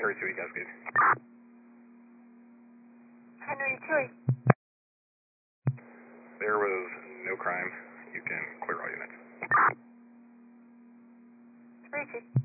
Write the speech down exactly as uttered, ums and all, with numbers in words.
Henry two, Cascade. Henry two. There was no crime. You can clear all units. Three two.